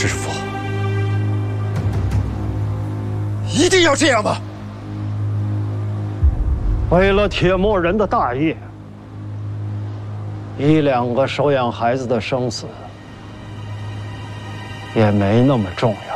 师傅，一定要这样吗？ 为了铁木人的大业，1、2个收养孩子的生死也没那么重要。